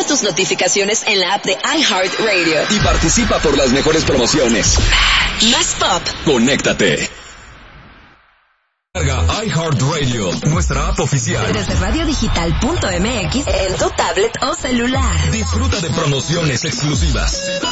tus notificaciones en la app de iHeartRadio. Y participa por las mejores promociones. Más pop. Conéctate. Carga iHeartRadio, nuestra app oficial. Desde radiodigital.mx en tu tablet o celular. Disfruta de promociones exclusivas.